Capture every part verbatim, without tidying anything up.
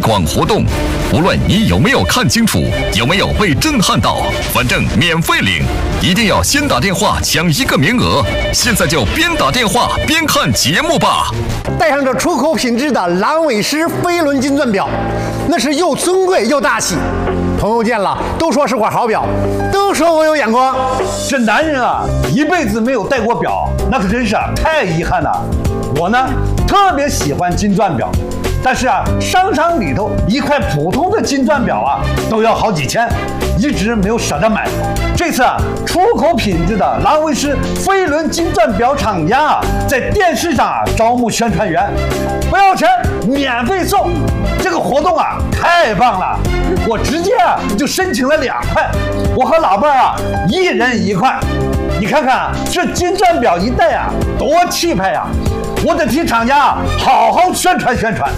广活动。无论你有没有看清楚，有没有被震撼到，反正免费领，一定要先打电话抢一个名额。现在就边打电话边看节目吧。 带上这出口品质的郎尾狮飞轮金钻表，那是又尊贵又大气。朋友见了都说是块好表，都说我有眼光。 这男人啊，一辈子没有戴过表，那可真是啊太遗憾了。我呢，特别喜欢金钻表。但是啊，商场里头一块普通的金钻表啊，都要好几千，一直没有舍得买。这次啊，出口品质的郎尾狮飞轮金钻表厂家啊，在电视上啊招募宣传员，不要钱，免费送。这个活动啊，太棒了！我直接啊就申请了两块，我和老伴儿啊一人一块。你看看这金钻表一戴啊，多气派呀！我得替厂家啊好好宣传宣传。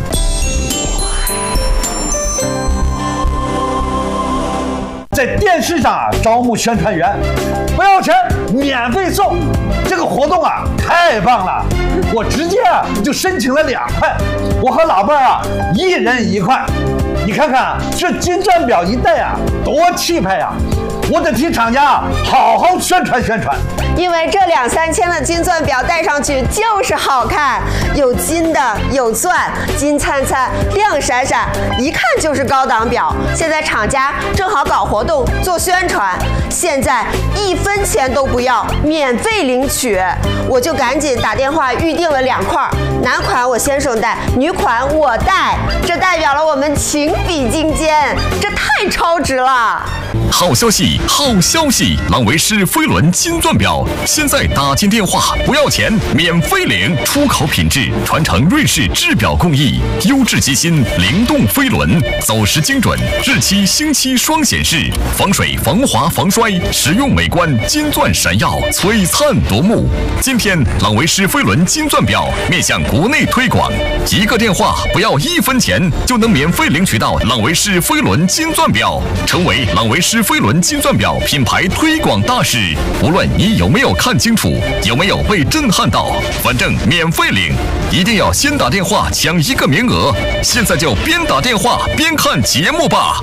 在电视上啊招募宣传员，不要钱，免费送。这个活动啊太棒了，我直接啊就申请了两块，我和老伴儿啊一人一块。你看看这金钻表一戴啊，多气派呀！我得替厂家啊好好宣传宣传。 因为这两三千的金钻表戴上去就是好看，有金的有钻，金灿灿亮闪闪，一看就是高档表。现在厂家正好搞活动做宣传，现在一分钱都不要，免费领取。我就赶紧打电话预定了两块，男款我先生戴，女款我戴，这代表了我们情比金坚，这太超值了。 好消息，好消息！郎尾狮飞轮金钻表，现在打进电话不要钱，免费领，出口品质，传承瑞士制表工艺，优质机芯，灵动飞轮，走时精准，日期星期双显示，防水、防滑、防摔，实用美观，金钻闪耀，璀璨夺目。今天，郎尾狮飞轮金钻表面向国内推广，一个电话不要一分钱，就能免费领取到郎尾狮飞轮金钻表，成为郎尾狮飞轮金钻表品牌推广大使。无论你有没有看清楚，有没有被震撼到，反正免费领，一定要先打电话抢一个名额。现在就边打电话边看节目吧。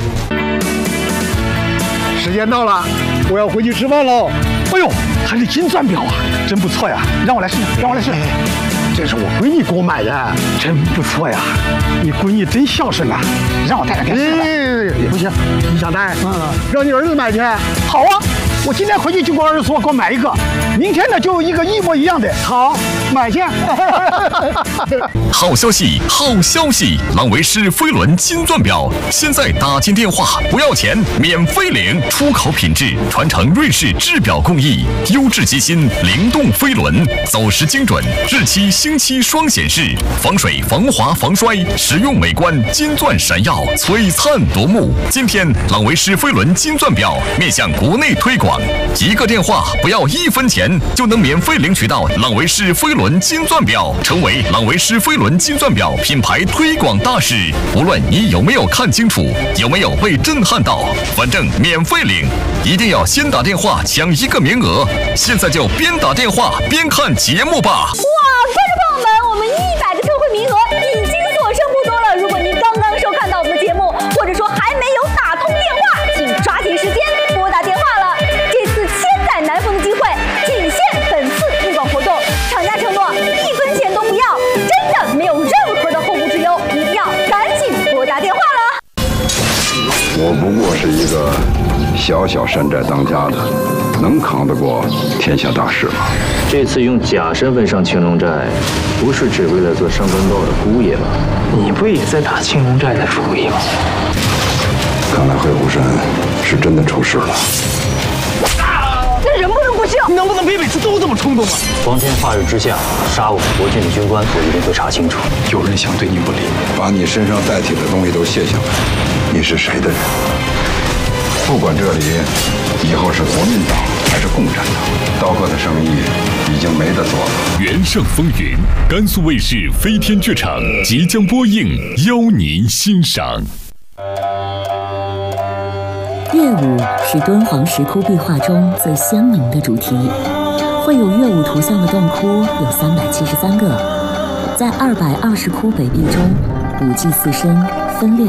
时间到了，我要回去吃饭喽。 哎呦，还是金钻表啊，真不错呀！让我来试试，让我来试试。 这是我闺女给我买的， 真不错呀！你闺女真孝顺呐，让我带来给试试。 不行，你想戴？ 嗯， 让你儿子买去。 好啊，我今天回去就给我儿子说，给我买一个。明天呢，就有一个一模一样的。好，买去。 好消息，好消息！郎尾狮飞轮金钻表，现在打进电话不要钱，免费领，出口品质，传承瑞士制表工艺，优质机芯，灵动飞轮，走时精准，日期星期双显示，防水、防滑、防摔，实用美观，金钻闪耀，璀璨夺目。今天，郎尾狮飞轮金钻表面向国内推广，一个电话不要一分钱，就能免费领取到郎尾狮飞轮金钻表，成为郎尾狮飞轮金钻表品牌推广大使。无论你有没有看清楚，有没有被震撼到，反正免费领，一定要先打电话抢一个名额。现在就边打电话边看节目吧。 哇，观众朋友们，我们一百个特惠名额已经所剩不多了。如果您刚刚收看到我们的节目，或者说还没有打通电话，请抓紧时间拨打电话了。这次千载难逢的机会，仅限本次推广活动，厂家承诺一分钱都不要，真的没有任何的后顾之忧，一定要赶紧拨打电话了。 我不过是一个小小山寨当家的，能扛得过天下大事吗？ 这次用假身份上青龙寨，不是只为了做上官豹的姑爷吧？ 你不也在打青龙寨的主意吗？ 看来会虎山是真的出事了。 这人不能不孝， 你能不能别每次都这么冲动啊？ 光天化日之下杀我们国军的军官，我一定会查清楚。 有人想对你不利，把你身上带体的东西都卸下来。你是谁的人？不管这里以后是国民党还是共产党，刀哥的生意已经没得做了。 原上风云，甘肃卫视飞天剧场即将播映，邀您欣赏。 乐舞是敦煌石窟壁画中最鲜明的主题，绘有乐舞图像的洞窟有三百七十三个，在二百二十窟北壁中，五祭四身分列。